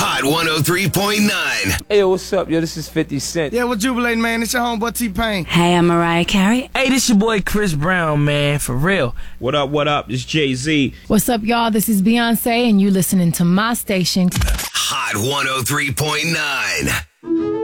Hot 103.9. Hey, what's up, yo? This is 50 Cent. Yeah, we're jubilating, man. It's your homeboy T-Pain. Hey, I'm Mariah Carey. Hey, this your boy Chris Brown, man, for real. What up, this Jay-Z. What's up, y'all? This is Beyonce, and you listening to my station. Hot 103.9.